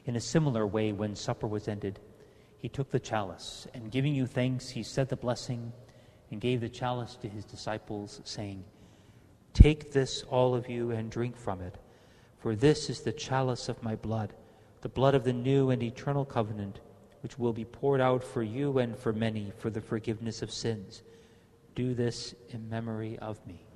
In a similar way, when supper was ended, he took the chalice, and giving you thanks, he said the blessing and gave the chalice to his disciples, saying, "Take this, all of you, and drink from it, for this is the chalice of my blood, the blood of the new and eternal covenant, which will be poured out for you and for many for the forgiveness of sins. Do this in memory of me."